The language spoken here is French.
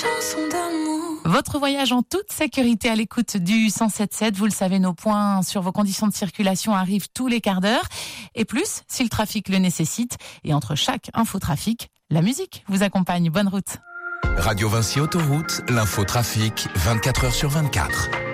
chansons d'amour. Votre voyage en toute sécurité à l'écoute du 107.7. Vous le savez, nos points sur vos conditions de circulation arrivent tous les quarts d'heure. Et plus, si le trafic le nécessite. Et entre chaque infotrafic, la musique vous accompagne. Bonne route. Radio Vinci Autoroute, l'infotrafic, 24h sur 24.